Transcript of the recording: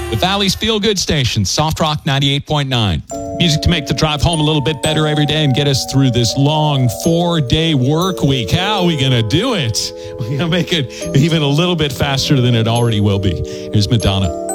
The Valley's Feel Good Station, Soft Rock 98.9. Music to make the drive home a little bit better every day and get us through this long 4-day work week. How are we going to do it? We're going to make it even a little bit faster than it already will be. Here's Madonna.